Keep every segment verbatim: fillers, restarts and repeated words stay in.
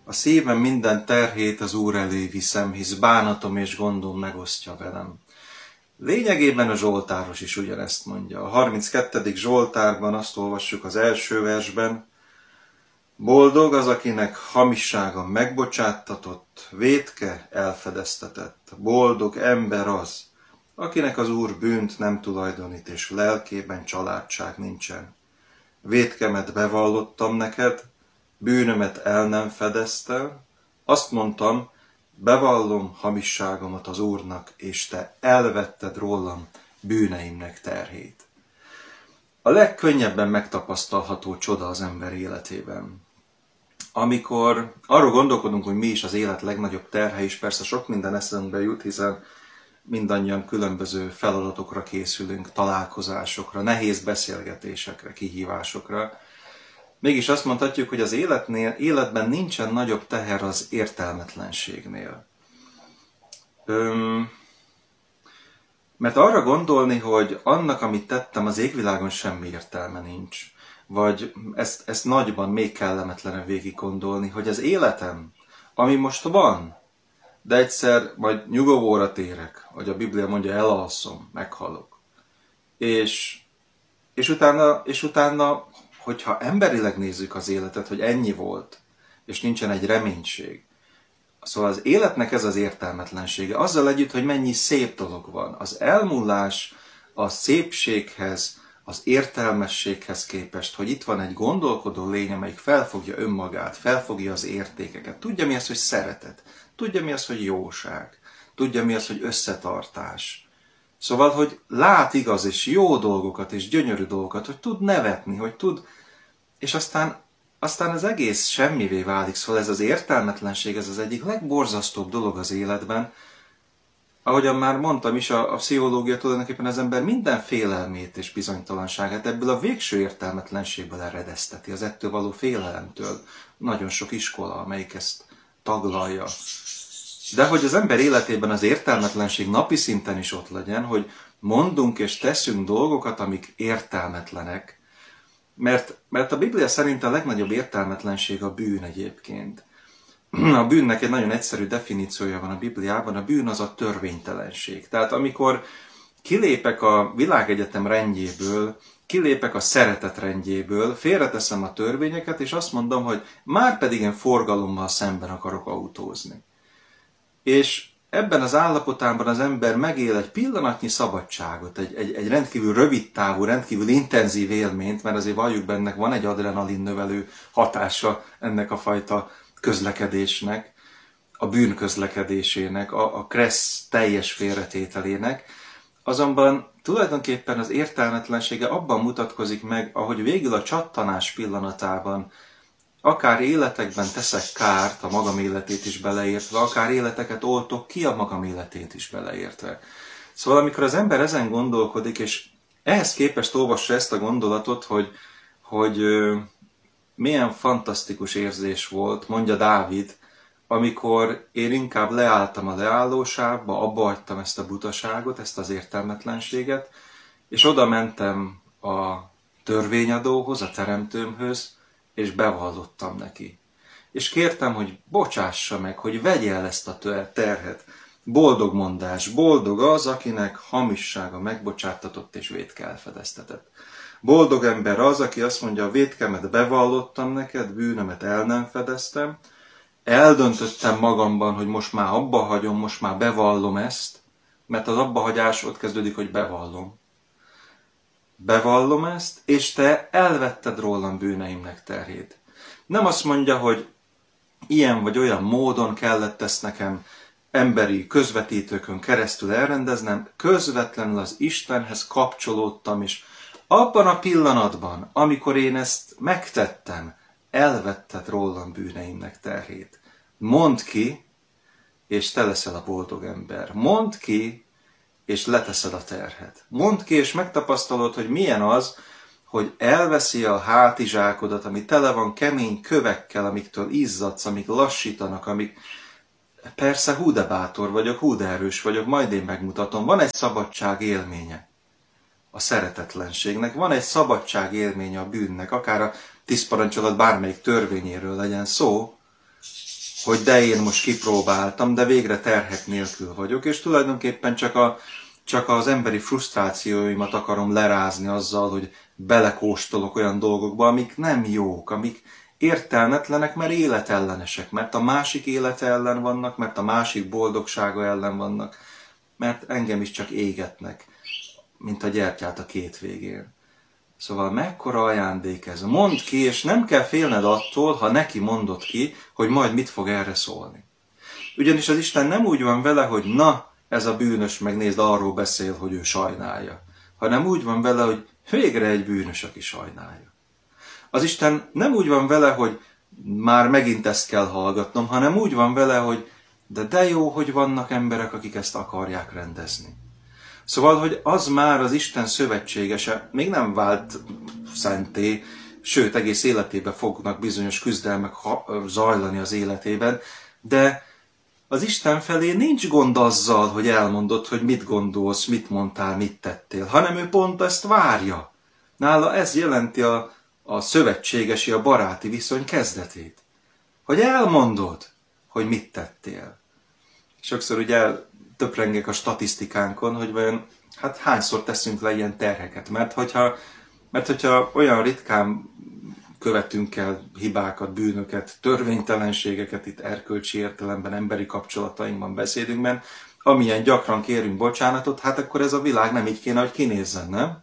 A szívem minden terhét az Úr elé viszem, hisz bánatom és gondom megosztja velem. Lényegében a Zsoltáros is ugyanezt mondja. A harminckettedik Zsoltárban azt olvassuk az első versben: boldog az, akinek hamissága megbocsáttatott, vétke elfedeztetett. Boldog ember az, akinek az Úr bűnt nem tulajdonít, és lelkében családság nincsen. Vétkemet bevallottam neked, bűnömet el nem fedeztel, azt mondtam, bevallom hamisságomat az Úrnak, és te elvetted rólam bűneimnek terhét. A legkönnyebben megtapasztalható csoda az ember életében. Amikor arról gondolkodunk, hogy mi is az élet legnagyobb terhe, és persze sok minden eszünkbe jut, hiszen mindannyian különböző feladatokra készülünk, találkozásokra, nehéz beszélgetésekre, kihívásokra. Mégis azt mondhatjuk, hogy az életnél, életben nincsen nagyobb teher az értelmetlenségnél. Öm, mert arra gondolni, hogy annak, amit tettem, az égvilágon semmi értelme nincs. Vagy ezt, ezt nagyban, még kellemetlenebb végig gondolni, hogy az életem, ami most van, de egyszer majd nyugovóra térek, hogy a Biblia mondja, elalszom, meghalok. És, és, utána, és utána, hogyha emberileg nézzük az életet, hogy ennyi volt, és nincsen egy reménység. Szóval az életnek ez az értelmetlensége, azzal együtt, hogy mennyi szép dolog van. Az elmúlás a szépséghez, az értelmességhez képest, hogy itt van egy gondolkodó lény, amelyik felfogja önmagát, felfogja az értékeket, tudja mi az, hogy szeretet, tudja mi az, hogy jóság, tudja mi az, hogy összetartás. Szóval, hogy lát igaz és jó dolgokat és gyönyörű dolgokat, hogy tud nevetni, hogy tud, és aztán, aztán az egész semmivé válik. Szóval ez az értelmetlenség, ez az egyik legborzasztóbb dolog az életben. Ahogyan már mondtam is, a, a pszichológia tulajdonképpen az ember minden félelmét és bizonytalanságát ebből a végső értelmetlenségből eredezteti, az ettől való félelemtől. Nagyon sok iskola, amelyik ezt taglalja. De hogy az ember életében az értelmetlenség napi szinten is ott legyen, hogy mondunk és teszünk dolgokat, amik értelmetlenek, mert, mert a Biblia szerint a legnagyobb értelmetlenség a bűn egyébként. A bűnnek egy nagyon egyszerű definíciója van a Bibliában, a bűn az a törvénytelenség. Tehát amikor kilépek a világegyetem rendjéből, kilépek a szeretet rendjéből, félreteszem a törvényeket, és azt mondom, hogy már pedig én forgalommal szemben akarok autózni. És ebben az állapotában az ember megél egy pillanatnyi szabadságot, egy, egy, egy rendkívül rövid távú, rendkívül intenzív élményt, mert azért valljuk bennek, van egy adrenalin növelő hatása ennek a fajta közlekedésnek, a bűn közlekedésének, a, a kressz teljes félretételének. Azonban tulajdonképpen az értelmetlensége abban mutatkozik meg, ahogy végül a csattanás pillanatában akár életekben teszek kárt, a magam életét is beleértve, akár életeket oltok ki, a magam életét is beleértve. Szóval amikor az ember ezen gondolkodik, és ehhez képest olvassa ezt a gondolatot, hogy, hogy milyen fantasztikus érzés volt, mondja Dávid, amikor én inkább leálltam a leállósávba, abba hagytam ezt a butaságot, ezt az értelmetlenséget, és oda mentem a törvényadóhoz, a teremtőmhöz, és bevallottam neki. És kértem, hogy bocsássa meg, hogy vegye el ezt a terhet. Boldog mondás, boldog az, akinek hamissága megbocsáttatott és vétke elfedeztetett. Boldog ember az, aki azt mondja, a vétkemet bevallottam neked, bűnömet el nem fedeztem, eldöntöttem magamban, hogy most már abba hagyom, most már bevallom ezt, mert az abbahagyás ott kezdődik, hogy bevallom. Bevallom ezt, és te elvetted rólam bűneimnek terhét. Nem azt mondja, hogy ilyen vagy olyan módon kellett ezt nekem emberi közvetítőkön keresztül elrendeznem, közvetlenül az Istenhez kapcsolódtam, és abban a pillanatban, amikor én ezt megtettem, elvetted rólam bűneimnek terhét. Mondd ki, és te leszel a boldog ember. Mondd ki, és leteszed a terhet. Mondd ki, és megtapasztalod, hogy milyen az, hogy elveszi a hátizsákodat, ami tele van kemény kövekkel, amiktől izzadsz, amik lassítanak, amik... Persze hú de bátor vagyok, hú de erős vagyok, majd én megmutatom. Van egy szabadság élménye a szeretetlenségnek, van egy szabadság élménye a bűnnek, akár a tíz parancsolat bármelyik törvényéről legyen szó, hogy de én most kipróbáltam, de végre terhek nélkül vagyok, és tulajdonképpen csak, a, csak az emberi frusztrációimat akarom lerázni azzal, hogy belekóstolok olyan dolgokba, amik nem jók, amik értelmetlenek, mert életellenesek, mert a másik élete ellen vannak, mert a másik boldogsága ellen vannak, mert engem is csak égetnek, mint a gyertyát a két végén. Szóval mekkora ajándék ez. Mondd ki, és nem kell félned attól, ha neki mondod ki, hogy majd mit fog erre szólni. Ugyanis az Isten nem úgy van vele, hogy na, ez a bűnös, megnézd, arról beszél, hogy ő sajnálja. Hanem úgy van vele, hogy végre egy bűnös, aki sajnálja. Az Isten nem úgy van vele, hogy már megint ezt kell hallgatnom, hanem úgy van vele, hogy de de jó, hogy vannak emberek, akik ezt akarják rendezni. Szóval, hogy az már az Isten szövetségese, még nem vált szenté, sőt, egész életében fognak bizonyos küzdelmek zajlani az életében, de az Isten felé nincs gond azzal, hogy elmondod, hogy mit gondolsz, mit mondtál, mit tettél, hanem ő pont ezt várja. Nála ez jelenti a, a szövetségesi, a baráti viszony kezdetét. Hogy elmondod, hogy mit tettél. Sokszor ugye töprengek a statisztikánkon, hogy vajon hát hányszor teszünk le ilyen terheket. Mert hogyha, mert hogyha olyan ritkán követünk el hibákat, bűnöket, törvénytelenségeket itt erkölcsi értelemben, emberi kapcsolatainkban, beszédünkben, amilyen gyakran kérünk bocsánatot, hát akkor ez a világ nem így kéne, hogy kinézzen, nem?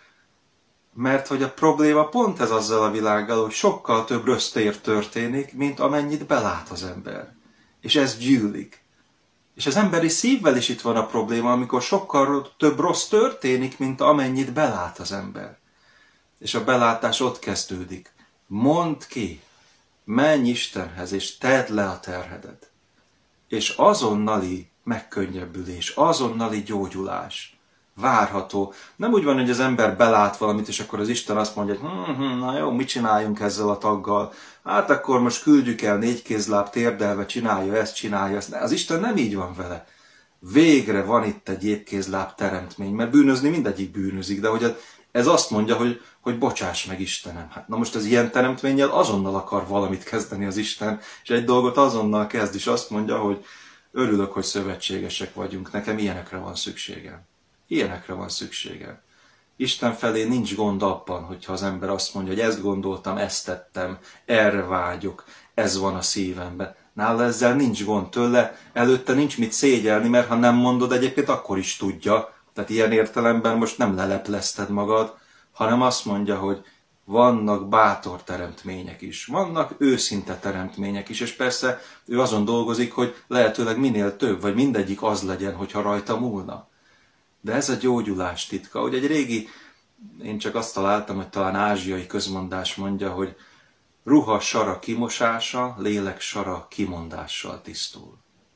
Mert hogy a probléma pont ez azzal a világgal, hogy sokkal több rösztér történik, mint amennyit belát az ember. És ez gyűlik. És az emberi szívvel is itt van a probléma, amikor sokkal több rossz történik, mint amennyit belát az ember. És a belátás ott kezdődik. Mondd ki, menj Istenhez, és tedd le a terhedet. És azonnali megkönnyebbülés, azonnali gyógyulás várható. Nem úgy van, hogy az ember belát valamit, és akkor az Isten azt mondja, hogy hm, hm, na jó, mit csináljunk ezzel a taggal? Hát akkor most küldjük el négykézláb térdelve, csinálja ezt, csinálja ezt. Az Isten nem így van vele. Végre van itt egy étkézláb teremtmény, mert bűnözni mindegyik bűnözik, de hogy ez azt mondja, hogy, hogy bocsáss meg Istenem. Hát na most az ilyen teremtménnyel azonnal akar valamit kezdeni az Isten, és egy dolgot azonnal kezd, és azt mondja, hogy örülök, hogy szövetségesek vagyunk, nekem ilyenekre van szükségem. Ilyenekre van szükségem. Isten felé nincs gond abban, hogyha az ember azt mondja, hogy ezt gondoltam, ezt tettem, erre vágyok, ez van a szívemben. Nála ezzel nincs gond tőle, előtte nincs mit szégyelni, mert ha nem mondod, egyébként akkor is tudja. Tehát ilyen értelemben most nem leleplezted magad, hanem azt mondja, hogy vannak bátor teremtmények is, vannak őszinte teremtmények is, és persze ő azon dolgozik, hogy lehetőleg minél több, vagy mindegyik az legyen, hogyha rajta múlna. De ez a gyógyulás titka. Ugye egy régi, én csak azt találtam, hogy talán ázsiai közmondás mondja, hogy ruha sara kimosása, lélek sara kimondással tisztul.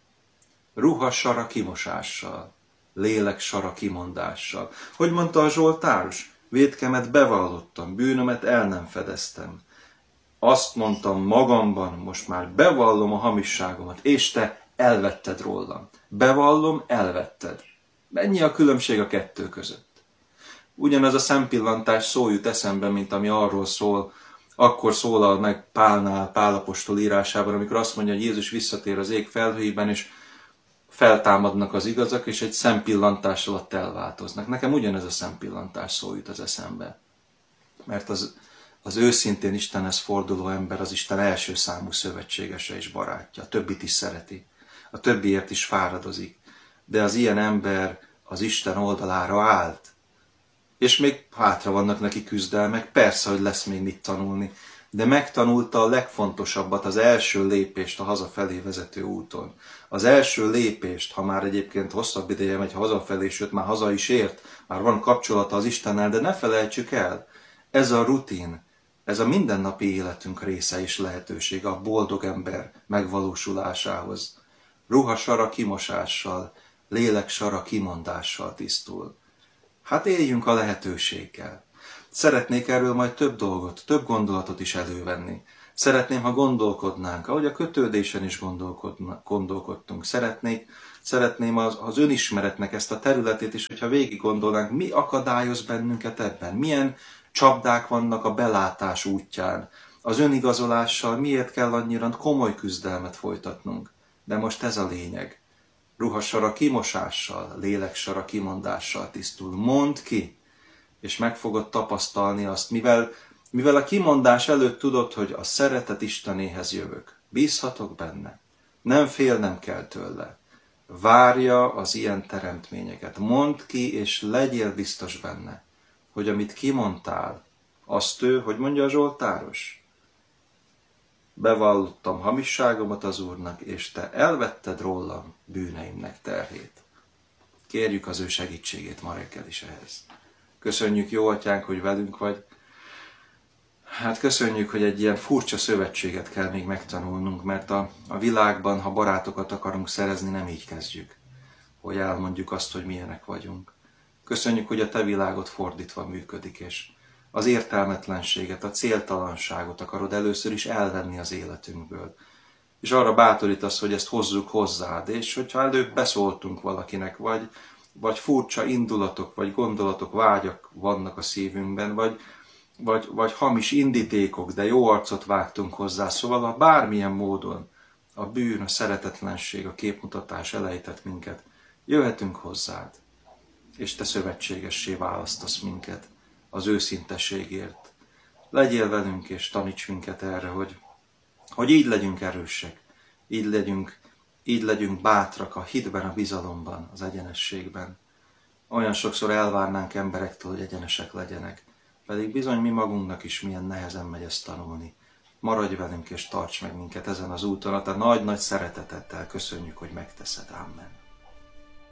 Ruha sara kimosással, lélek sara kimondással. Hogy mondta a Zsoltáros? Vétkemet bevallottam, bűnömet el nem fedeztem. Azt mondtam magamban, most már bevallom a hamisságomat, és te elvetted rólam. Bevallom, elvetted. Mennyi a különbség a kettő között? Ugyanaz a szempillantás szó jut eszembe, mint ami arról szól, akkor szólal meg Pálnál, Pál apostol írásában, amikor azt mondja, hogy Jézus visszatér az ég felhőiben, és feltámadnak az igazak, és egy szempillantás alatt elváltoznak. Nekem ugyanez a szempillantás szó jut az eszembe. Mert az, az őszintén Istenhez forduló ember az Isten első számú szövetségese és barátja. A többit is szereti. A többiért is fáradozik. De az ilyen ember az Isten oldalára állt. És még hátra vannak neki küzdelmek, persze, hogy lesz még mit tanulni, de megtanulta a legfontosabbat, az első lépést a hazafelé vezető úton. Az első lépést, ha már egyébként hosszabb ideje megy hazafelé, sőt már haza is ért, már van kapcsolata az Istennel, de ne felejtsük el, ez a rutin, ez a mindennapi életünk része és lehetősége a boldog ember megvalósulásához. Ruha sara kimosással, lélek sara kimondással tisztul. Hát éljünk a lehetőséggel. Szeretnék erről majd több dolgot, több gondolatot is elővenni. Szeretném, ha gondolkodnánk, ahogy a kötődésen is gondolkodtunk. Szeretnék, szeretném az, az önismeretnek ezt a területét is, hogyha végig gondolnánk, mi akadályoz bennünket ebben, milyen csapdák vannak a belátás útján, Az önigazolással miért kell annyira komoly küzdelmet folytatnunk? De most ez a lényeg. Ruhasara kimosással, léleksara kimondással tisztul. Mondd ki, és meg fogod tapasztalni azt, mivel, mivel a kimondás előtt tudod, hogy a szeretet Istenéhez jövök. Bízhatok benne. Nem félnem kell tőle. Várja az ilyen teremtményeket. Mondd ki, és legyél biztos benne, hogy amit kimondtál, azt ő, hogy mondja a Zsoltáros? Bevallottam hamisságomat az Úrnak, és te elvetted rólam bűneimnek terhét. Kérjük az ő segítségét ma reggel is ehhez. Köszönjük, jó atyánk, hogy velünk vagy. Hát köszönjük, hogy egy ilyen furcsa szövetséget kell még megtanulnunk, mert a, a világban, ha barátokat akarunk szerezni, nem így kezdjük, hogy elmondjuk azt, hogy milyenek vagyunk. Köszönjük, hogy a te világod fordítva működik, és az értelmetlenséget, a céltalanságot akarod először is elvenni az életünkből. És arra bátorítasz, hogy ezt hozzuk hozzád, és hogyha előbb beszóltunk valakinek, vagy, vagy furcsa indulatok, vagy gondolatok, vágyak vannak a szívünkben, vagy, vagy, vagy hamis indítékok, de jó arcot vágtunk hozzá, szóval a bármilyen módon a bűn, a szeretetlenség, a képmutatás elejtett minket, jöhetünk hozzád, és te szövetségessé választasz minket az őszinteségért. Legyél velünk, és taníts minket erre, hogy, hogy így legyünk erősek, így legyünk, így legyünk bátrak a hitben, a bizalomban, az egyenességben. Olyan sokszor elvárnánk emberektől, hogy egyenesek legyenek, pedig bizony mi magunknak is milyen nehezen megy ezt tanulni. Maradj velünk és tarts meg minket ezen az úton, a te nagy-nagy szeretetedtel köszönjük, hogy megteszed. Amen.